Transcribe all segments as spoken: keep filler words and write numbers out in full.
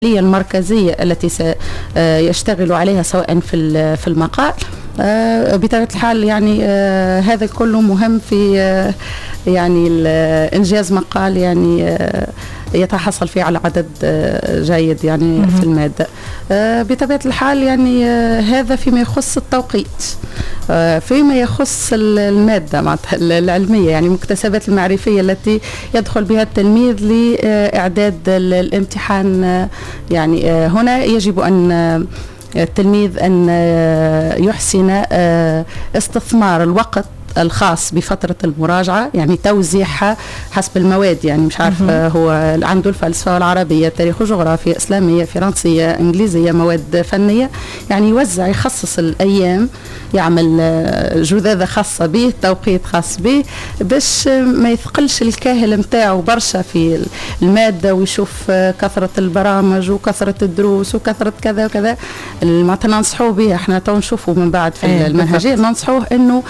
المركزية التي سيشتغل عليها سواء في في المقال. بطبيعة الحال يعني هذا كله مهم في يعني إنجاز مقال يعني يتحصل فيه على عدد جيد يعني في المادة. بطبيعة الحال يعني هذا فيما يخص التوقيت. فيما يخص المادة العلمية يعني المكتسبات المعرفية التي يدخل بها التلميذ لإعداد الامتحان، يعني هنا يجب أن التلميذ أن يحسن استثمار الوقت الخاص بفترة المراجعة، يعني توزيعها حسب المواد، يعني مش عارف هو عنده الفلسفة والعربية، تاريخ وجغرافيا، إسلامية، فرنسية، إنجليزية، مواد فنية، يعني يوزع يخصص الأيام، يعمل جذاذة خاصة به، توقيت خاص به، باش ما يثقلش الكاهل متاعه برشا في المادة ويشوف كثرة البرامج وكثرة الدروس وكثرة كذا وكذا. معناتها ننصحوه به، احنا تو نشوفوا من بعد في ايه المنهجية، ننصحوه انه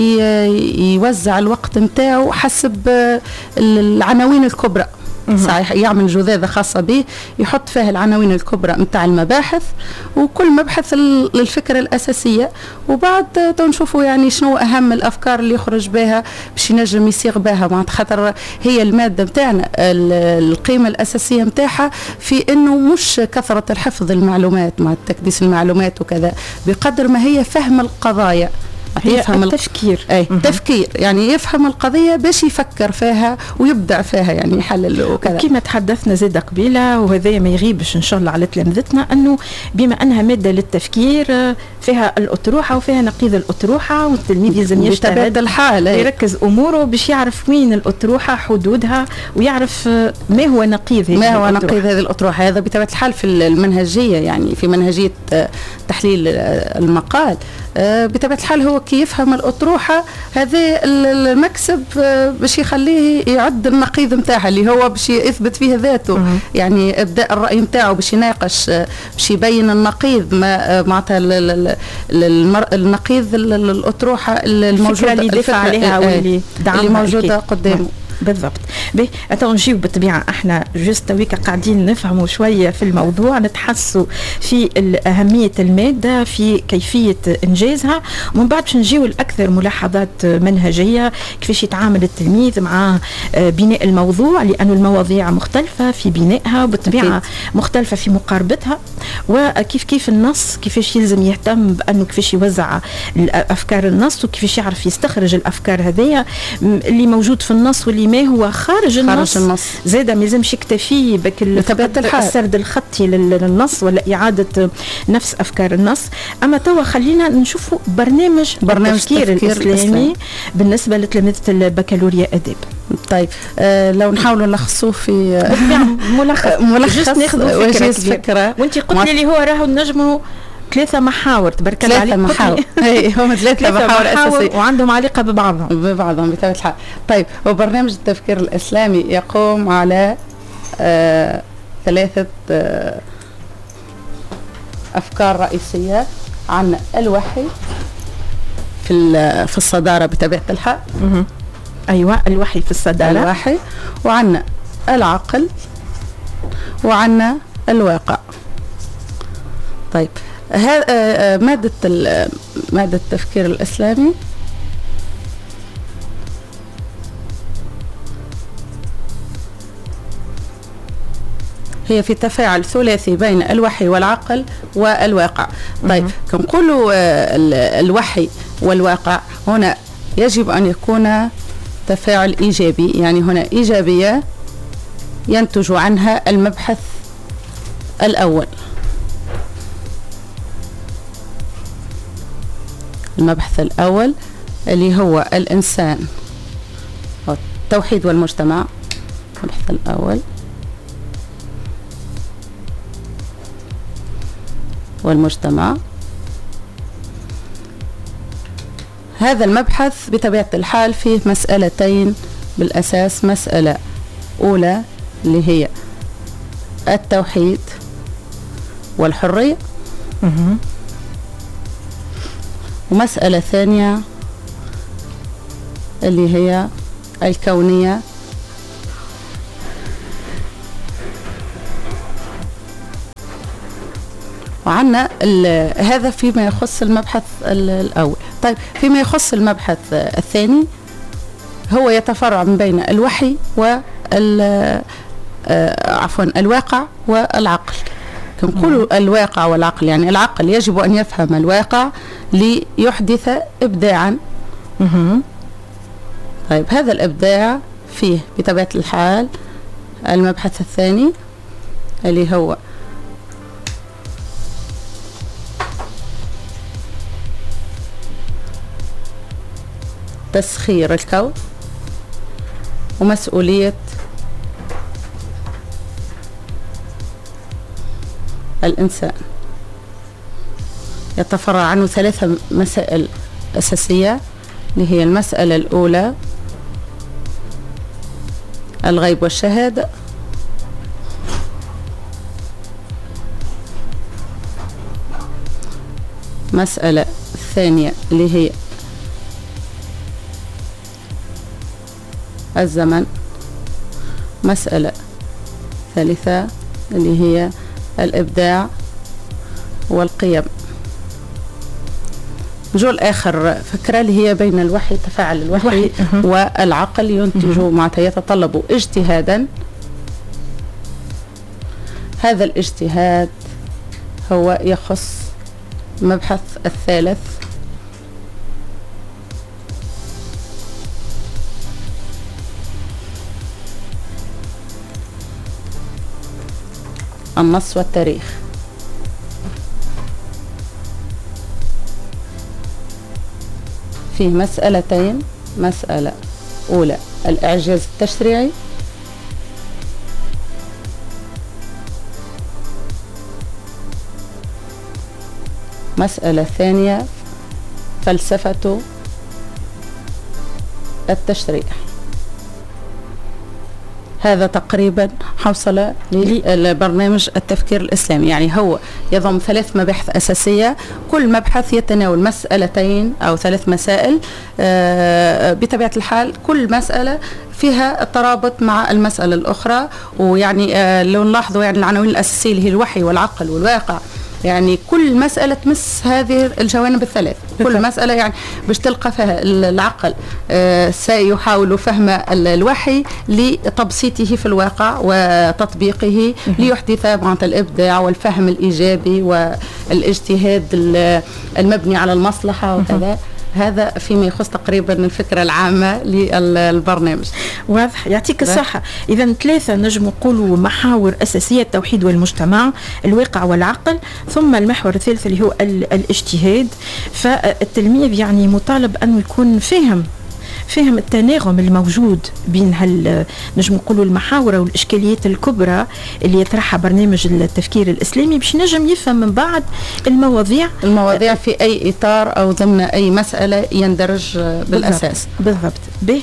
يوزع الوقت متاعه حسب العناوين الكبرى. صحيح، يعمل جذاذة خاصة به، يحط فيها العناوين الكبرى متاع المباحث، وكل مبحث الفكرة الأساسية، وبعد نشوفوا يعني شنو أهم الأفكار اللي يخرج بها باش ينجم يصيغ بها. مع خاطر هي المادة متاعنا القيمة الأساسية متاعها في إنه مش كثرة الحفظ المعلومات مع تكديس المعلومات وكذا، بقدر ما هي فهم القضايا، يفهم التفكير. اي تفكير، يعني يفهم القضيه باش يفكر فيها ويبدع فيها، يعني يحلل وكذا. كما تحدثنا زاد قبيله، وهذا ما يغيبش ان شاء الله على تلامذتنا، انه بما انها ماده للتفكير فيها الاطروحه وفيها نقيض الاطروحه، والتلميذ لازم يجتهد الحال يركز اموره باش يعرف وين الاطروحه حدودها، ويعرف ما هو نقيض ما هو نقيض هذه الاطروحه. هذا بطبيعه الحال في المنهجيه، يعني في منهجيه تحليل المقال بطبيعة الحال هو كي يفهم الأطروحة هذا المكسب باش يخليه يعد النقيض متاعها اللي هو باش يثبت فيه ذاته. مم. يعني إبداء الرأي متاعه باش يناقش، باش يبين النقيض ما معناتها النقيض الأطروحة الموجودة اللي دفع عليها واللي اللي موجودة قدامه. بالضبط. به أتو نجيو بالطبيعة احنا جست تويكا قاعدين نفهموا شوية في الموضوع، نتحسوا في أهمية المادة، في كيفية إنجازها، ومن بعد باش نجيو الأكثر ملاحظات منهجية كيفاش يتعامل التلميذ مع بناء الموضوع، لأن المواضيع مختلفة في بنائها وبالطبيعة مختلفة في مقاربتها، وكيف كيف النص كيفاش يلزم يهتم بأنه كيفاش يوزع أفكار النص، وكيفاش يعرف يستخرج الأفكار هذية اللي موجود في النص واللي ما هو خارج النص, خارج النص. زاده ما يلزمش يكتفي بك السرد الخطي للنص ولا إعادة نفس أفكار النص. أما توا خلينا نشوفوا برنامج برنامج التفكير الإسلامي الإسلام. بالنسبة لتلامذة البكالوريا آداب. طيب آه لو نحاولوا نلخصوه في ملخص ملخص ناخذ فكرة, فكرة. وانت قلت لي اللي هو راهو نجموا ثلاثة محاور، تبارك الله عليك. ثلاثة محاور اي هم ثلاثة محاور أساسية وعندهم علاقة ببعضهم ببعضهم بطبيعة الحال. طيب وبرنامج التفكير الإسلامي يقوم على آه ثلاثة آه أفكار رئيسية. عن الوحي في في الصدارة بطبيعة الحال. أيوة الوحي في الصدارة، الوحي، وعنا العقل، وعنا الواقع. طيب هذا مادة مادة التفكير الإسلامي هي في تفاعل ثلاثي بين الوحي والعقل والواقع. طيب كنقولوا الوحي والواقع هنا يجب أن يكون تفاعل إيجابي، يعني هنا إيجابية ينتج عنها المبحث الأول. المبحث الأول اللي هو الإنسان التوحيد والمجتمع. المبحث الأول والمجتمع. هذا المبحث بطبيعة الحال فيه مسألتين بالأساس. مسألة أولى اللي هي التوحيد والحرية، ومسألة ثانية اللي هي الكونية وعندنا هذا فيما يخص المبحث الأول. طيب فيما يخص المبحث الثاني هو يتفرع من بين الوحي وال عفوا الواقع والعقل. كنقولوا الواقع والعقل يعني العقل يجب أن يفهم الواقع ليحدث إبداعا. طيب هذا الإبداع فيه بطبيعة الحال المبحث الثاني اللي هو تسخير الكون ومسؤولية الإنسان. يتفرع عنه ثلاثة مسائل أساسية اللي هي المسألة الأولى الغيب والشهادة، مسألة الثانية اللي هي الزمن، مسألة ثالثة اللي هي الإبداع والقيم. جول آخر فكرة اللي هي بين الوحي، تفاعل الوحي والعقل ينتج معناتها يتطلب اجتهادا. هذا الاجتهاد هو يخص المبحث الثالث النص والتاريخ. فيه مسألتين، مسألة أولى الإعجاز التشريعي، مسألة ثانية فلسفة التشريع. هذا تقريبا حوصل للبرنامج التفكير الإسلامي، يعني هو يضم ثلاث مباحث أساسية، كل مبحث يتناول مسألتين أو ثلاث مسائل. بطبيعة الحال كل مسألة فيها الترابط مع المسألة الأخرى، ويعني لو نلاحظوا يعني العناوين الأساسية اللي هي الوحي والعقل والواقع، يعني كل مسألة تمس هذه الجوانب الثلاث. كل مسألة يعني باش تلقى فيها العقل آه سيحاول فهم الوحي لتبسيطه في الواقع وتطبيقه ليحدث معناتها الإبداع والفهم الإيجابي والاجتهاد المبني على المصلحة وكذا. هذا فيما يخص تقريبا الفكرة العامة للبرنامج. واضح، يعطيك الصحة. إذا ثلاثة نجم نقولوا محاور أساسية: التوحيد والمجتمع، الواقع والعقل، ثم المحور الثالث اللي هو الاجتهاد. فالتلميذ يعني مطالب أنه يكون فاهم فهم التناغم الموجود بين هال نجم نقولوا المحاور والإشكاليات الكبرى اللي يطرحها برنامج التفكير الإسلامي، باش نجم يفهم من بعد المواضيع المواضيع في أي إطار أو ضمن أي مسألة يندرج بالأساس. بالضبط. به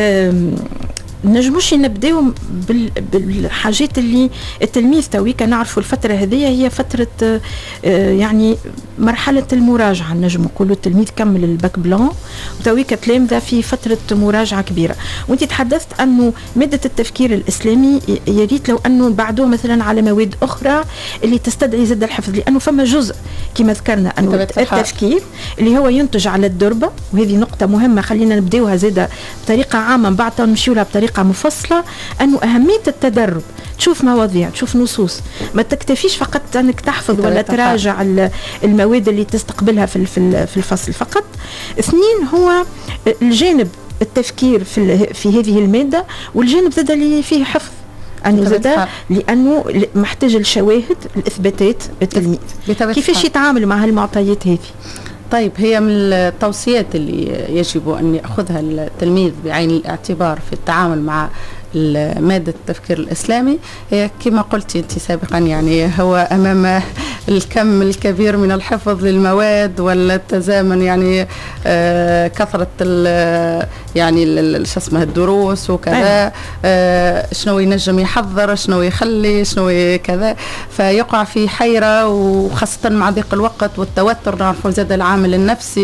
نجموش نبداو بالحاجات اللي التلميذ تويك نعرفوا الفترة هذه هي فترة يعني مرحلة المراجعة. نجم نقولوا التلميذ كمل الباك بلان وتويك تلامذة في فترة مراجعة كبيرة. وانت تحدثت أنه مادة التفكير الإسلامي يريد لو أنه بعدوه مثلا على مواد أخرى اللي تستدعي زاد الحفظ، لأنه فما جزء كما ذكرنا أنه التفكير اللي هو ينتج على الدربة، وهذه نقطة مهمة خلينا نبداوها زادة بطريقة عامة بعد نمشيو لها بطريقة مفصلة. أنه أهمية التدرب، تشوف مواضيع، تشوف نصوص، ما تكتفيش فقط أنك تحفظ ولا تراجع المواد اللي تستقبلها في في الفصل فقط. اثنين هو الجانب التفكير في في هذه المادة، والجانب زاد اللي فيه حفظ أنه زاد لأنه محتاج الشواهد الإثباتات التلميذ كيفاش يتعامل مع هالمعطيات هذه. طيب هي من التوصيات اللي يجب أن يأخذها التلميذ بعين الاعتبار في التعامل مع مادة التفكير الإسلامي، هي كما قلت أنت سابقا يعني هو أمام الكم الكبير من الحفظ للمواد والتزامن يعني آه كثرة يعني شو اسمه الدروس وكذا، آه شنو ينجم يحضر، شنو يخلي، شنو كذا، فيقع في حيرة، وخاصة مع ضيق الوقت والتوتر. نعرفوا زاد العامل النفسي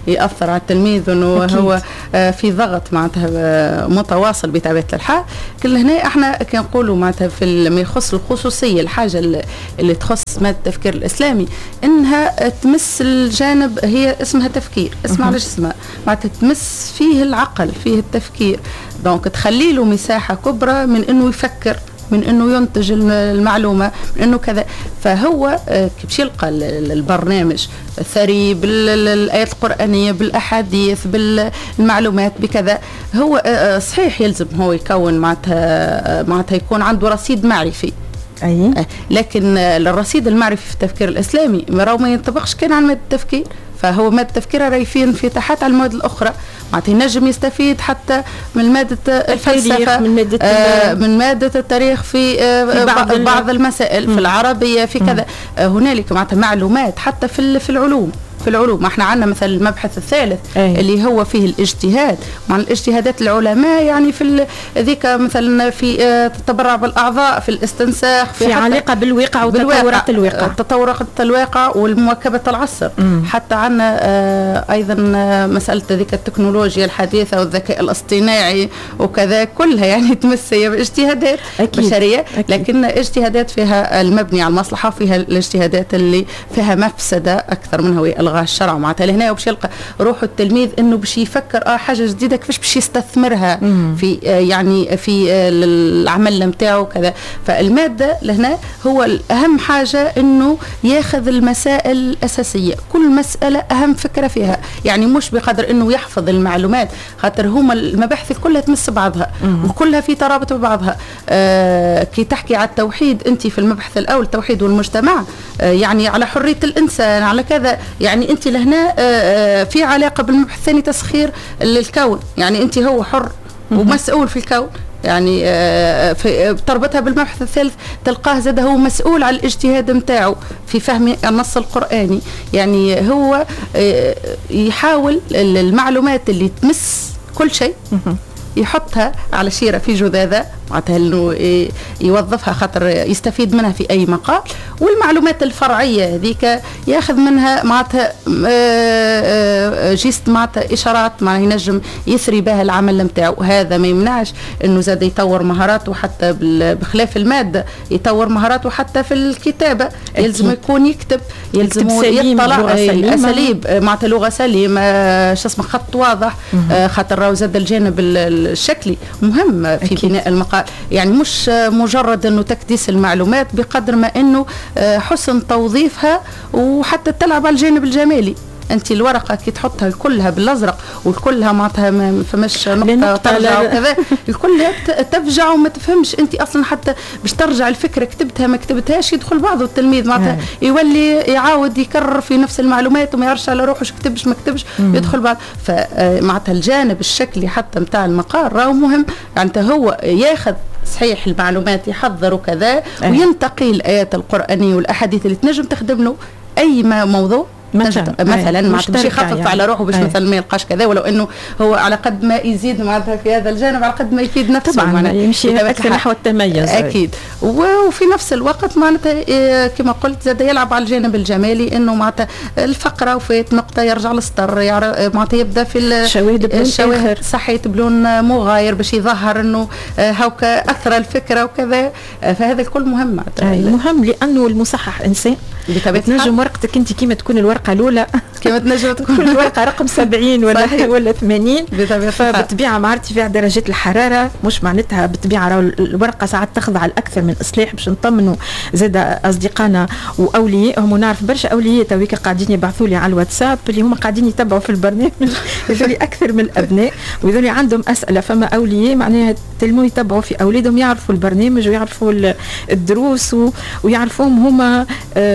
ياثر على التلميذ انه هو في ضغط معناتها متواصل بطبيعه الحال. كل هنا احنا كنقولوا معناتها في ما يخص الخصوصيه الحاجه اللي تخص ماده التفكير الاسلامي انها تمس الجانب، هي اسمها تفكير، اسمها علاش اسمها معناتها تمس فيه العقل فيه التفكير، دونك تخلي له مساحه كبرى من انه يفكر، من انه ينتج المعلومه، من انه كذا. فهو كيفاش يلقى البرنامج ثري بالايات القرانيه بالاحاديث بالمعلومات بكذا، هو صحيح يلزم هو يكون معناتها معناتها يكون عنده رصيد معرفي، أي. لكن الرصيد المعرفي في التفكير الاسلامي راهو ما ينطبقش كان على ماده التفكير، فهو ماده التفكير راهي فيه انفتاحات على المواد الاخرى، معناتها ينجم يستفيد حتى من ماده الفلسفه، من ماده آه من ماده التاريخ في, آه في بعض, بعض المسائل، في العربيه، في كذا. آه هنالك معناتها معلومات حتى في في العلوم في العلوم احنا عندنا مثلا المبحث الثالث أي. اللي هو فيه الاجتهاد، مع الاجتهادات العلماء يعني في ذيك مثلا في التبرع بالاعضاء، في الاستنساخ، في, في علاقه بالواقع وتطورات الواقع تطورات الواقع والمواكبه العصر. مم. حتى عندنا ايضا مساله ذيك التكنولوجيا الحديثه والذكاء الاصطناعي وكذا، كلها يعني تمس هي باجتهادات أكيد. بشريه أكيد. لكن اجتهادات فيها المبني على المصلحه، وفيها الاجتهادات اللي فيها مفسده اكثر من هو الغاء الشرع. معناتها لهنا باش يلقى روحه التلميذ انه باش يفكر اه حاجه جديده كيفاش باش يستثمرها مم. في آه يعني في آه العمل نتاعو كذا. فالماده لهنا هو اهم حاجه انه ياخذ المسائل الاساسيه، كل مساله اهم فكره فيها، يعني مش بقدر انه يحفظ المعلومات، خاطر هما المباحث كلها تمس بعضها مم. وكلها في ترابط ببعضها. آه كي تحكي على التوحيد انت في المبحث الاول التوحيد والمجتمع، آه يعني على حريه الانسان على كذا، يعني انت لهنا في علاقه بالمبحث الثاني تسخير للكون، يعني انت هو حر ومسؤول في الكون، يعني في تربطها بالمبحث الثالث تلقاه زاد هو مسؤول على الاجتهاد نتاعو في فهم النص القرآني، يعني هو يحاول المعلومات اللي تمس كل شيء يحطها على شيرة في جذاذة، معناتها انه يوظفها خاطر يستفيد منها في اي مقال، والمعلومات الفرعيه هذيك ياخذ منها معناتها جيست معناتها اشارات معناتها ينجم يثري بها العمل نتاعو. هذا ما يمنعش انه زاد يطور مهاراته حتى بخلاف الماده، يطور مهاراته حتى في الكتابه، يلزم يكون يكتب، يلزم يطلع اساليب معناتها لغه سليمه، شو اسمه خط واضح، خاطر راهو زاد الجانب الشكلي مهم في أكيد. بناء المقال، يعني مش مجرد انه تكديس المعلومات بقدر ما انه حسن توظيفها، وحتى تلعب على الجانب الجمالي. انت الورقه كي تحطها كلها بالازرق وكلها معناتها ما فماش نقطه ترجع وكذا، الكلها تفجع وما تفهمش انت اصلا، حتى باش ترجع الفكره كتبتها ما كتبتهاش يدخل بعضه التلميذ معناتها يولي يعاود يكرر في نفس المعلومات وما يعرفش على روحه كتبش ما كتبش يدخل بعض. فمعناتها الجانب الشكلي حتى نتاع المقال راهو مهم، يعني هو ياخذ صحيح المعلومات يحضر وكذا وينتقي الايات القرانيه والاحاديث اللي تنجم تخدم له اي موضوع مثلا مثلا معناتها باش يخفف يعني على روحه باش مثلا ما يلقاش كذا، ولو انه هو على قد ما يزيد معناتها في هذا الجانب على قد ما يفيد نفسه طبعا معناتها يمشي اكثر نحو التميز اكيد. وفي نفس الوقت معناتها كما قلت زاد يلعب على الجانب الجمالي، انه معناتها الفقره وفات نقطه يرجع للسطر، معناتها يبدا في الشواهد صحيت بلون مغاير باش يظهر انه هاكا اثر الفكره وكذا. فهذا الكل مهم معناتها مهم، لانه المصحح انسان تنجم ورقتك انت كيما تكون الورقه الاولى كيما تنجم تكون الورقه رقم سبعين ولا ولا ثمانين، فبالطبيعه مع ارتفاع درجات الحراره مش معناتها بالطبيعه راهو الورقه ساعات تخضع لاكثر من اصلاح باش نطمنوا زاد اصدقائنا واوليائهم. ونعرف برشا اولياء تويك قاعدين يبعثوا لي على الواتساب اللي هما قاعدين يتبعوا في البرنامج يقولوا اكثر من الابناء ويقولوا عندهم اسئله. فما اولياء معناها تلموا يتبعوا في اولادهم يعرفوا البرنامج ويعرفوا الدروس ويعرفوهم هما.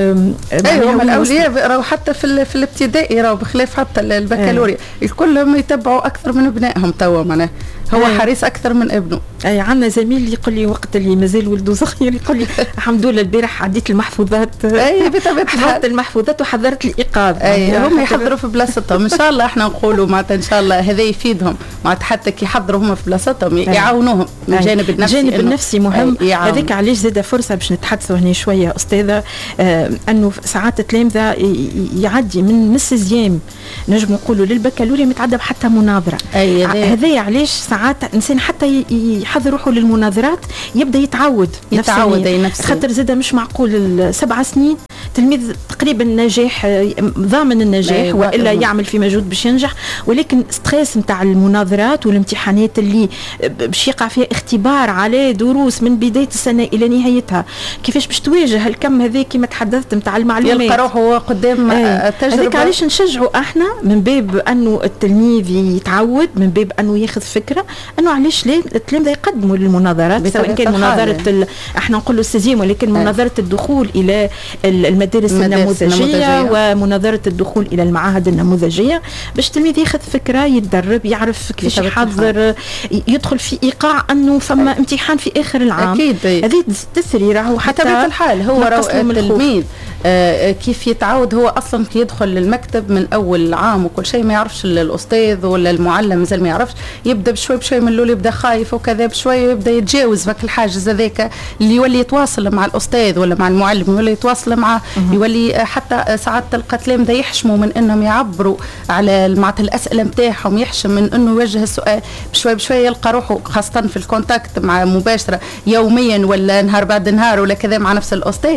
ايوه هم الاولياء راهو حتى في في الابتدائي راهو بخلاف حتى البكالوريا الكل هم يتبعوا اكثر من ابنائهم توا، معناها هو حريص اكثر من ابنه. اي عندنا زميل يقول لي وقت اللي مازال ولده صغير يقول لي الحمد لله البارح عديت المحفوظات. اي بطبيعه حفظت المحفوظات وحضرت الايقاظ. اي هم يحضروا في بلاصتهم ان شاء الله. احنا نقولوا معناتها ان شاء الله هذا يفيدهم معناتها حتى كي يحضروا هم في بلاصتهم يعاونوهم من الجانب النفسي. الجانب النفسي مهم. هذاك علاش زاد فرصه باش نتحدثوا هنا شويه استاذه آه انه ساعات التلامذه يعدي من نص زيام نجم نقولوا للبكالوريا متعدى حتى مناظره. هذا علاش ساعات الانسان حتى يحضر روحه للمناظرات يبدا يتعود يتعود نفسيا. خاطر زاد مش معقول سبع سنين تلميذ تقريبا نجاح ضامن النجاح والا يعمل في مجهود باش ينجح، ولكن ستريس نتاع المناظرات والامتحانات اللي باش يقع فيها اختبار على دروس من بدايه السنه الى نهايتها، كيفاش باش تواجه الكم هذا كما تحدثت نتاع المعلومات يلقى روحه قدام التجربه. هذيك علاش نشجعوا احنا من باب انه التلميذ يتعود، من باب انه ياخذ فكره انه علاش لا التلامذه يقدموا للمناظرات سواء كان مناظره ال... احنا نقولوا السيزيم ولكن مناظره الدخول الى المدارس النموذجيه ومناظره الدخول الى المعاهد النموذجيه باش التلميذ ياخذ فكره يتدرب يعرف كيفاش يحضر يدخل في ايقاع انه فما امتحان في اخر العام. اكيد هذه تسري راهو حتى بطبيعه الحال هو التلميذ آه كيف يتعود هو اصلا كي يدخل للمكتب من اول عام وكل شيء ما يعرفش الاستاذ ولا المعلم مازال ما يعرفش، يبدا بشوي بشوي من الاول يبدا خايف وكذا بشوي يبدا يتجاوز فك الحاجز هذاك اللي يولي يتواصل مع الاستاذ ولا مع المعلم يولي يتواصل معه، يولي حتى ساعات تلقى تلامذه يحشموا من انهم يعبروا على معناتها الاسئله نتاعهم، يحشم من انه يوجه السؤال بشوي بشوي يلقى روحه خاصه في الكونتاكت مع مباشره يوميا ولا نهار بعد نهار ولا كذا مع نفس الاستاذ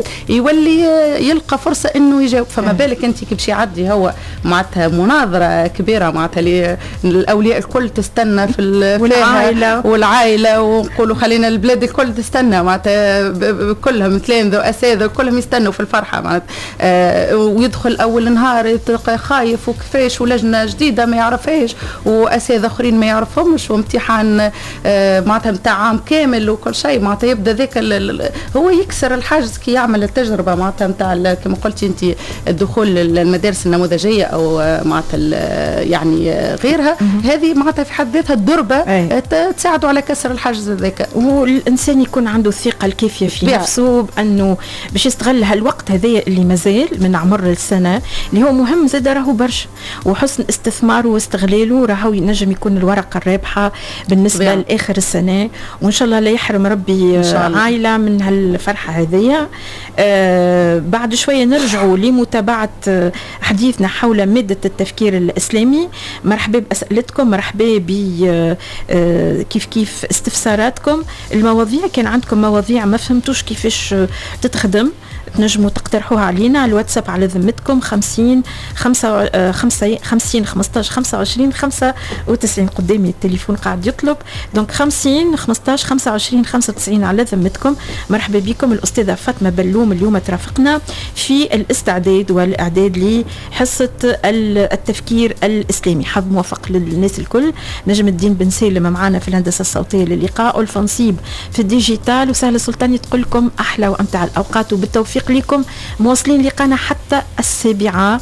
يولي يلقى فرصه انه يجاوب. فما بالك انت كي باش يعدي هو معناتها مناظره كبيره معناتها الاولياء الكل تستنى في والعائله والعائله ونقولوا خلينا البلاد الكل تستنى معناتها كلهم تلامذه واساتذه كلهم يستنوا في الفرحه معناتها آه ويدخل اول نهار يتلقى خايف وكيفاش ولجنه جديده ما يعرفهاش واساتذه اخرين ما يعرفهمش وامتحان آه معناتها نتاع عام كامل وكل شيء معناتها يبدا ذاك هو يكسر الحاجز كي يعمل التجربه معناتها نتاع كما قلتي انت الدخول للمدارس النموذجيه او معناتها يعني غيرها. هذه معناتها في حد ذاتها الضربه تساعده على كسر الحاجز هذاك والانسان يكون عنده الثقه الكافيه في بيع. نفسه بانه باش يستغل هالوقت هذا اللي مازال من عمر السنه اللي هو مهم زاد راهو برشا وحسن استثماره واستغلاله راهو ينجم يكون الورقه الرابحه بالنسبه بيع. لاخر السنه وان شاء الله لا يحرم ربي عائله من هالفرحه هذه. آه بعد شويه نرجعوا لمتابعه حديثنا حول ماده التفكير الاسلامي. مرحبا باسئلتكم، مرحبا ب كيف كيف استفساراتكم. المواضيع كان عندكم مواضيع ما فهمتوش كيفاش تتخدم تنجموا تقترحوها علينا على الواتساب على ذمتكم خمسين خمسة خمسين خمسطاش خمسة وعشرين خمسة وتسعين قدامي التليفون قاعد يطلب دونك خمسين خمسطاش خمسة وعشرين خمسة وتسعين على ذمتكم. مرحبا بكم. الأستاذة فاطمة بلوم اليوم ترافقنا في الاستعداد والإعداد لحصة التفكير الإسلامي. حظ موفق للناس الكل. نجم الدين بن سالم معنا في الهندسة الصوتية للقاء والفنصيب في الديجيتال وسهل سلطاني تقول لكم أحلى وأمتع الأوقات وبالتوفيق لكم. مواصلين لقانا حتى السابعة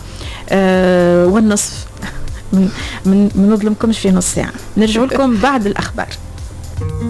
آه والنصف من من نظلمكمش في نص ساعة. نرجع لكم بعد الأخبار.